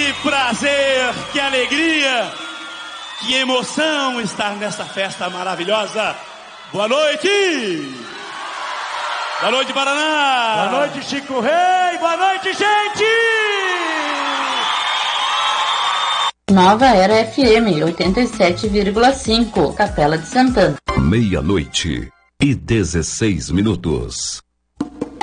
Que prazer, que alegria, que emoção estar nessa festa maravilhosa. Boa noite! Boa noite, Paraná! Boa noite, Chico Rei! Boa noite, gente! Nova Era FM 87,5, Capela de Santana. 00:16.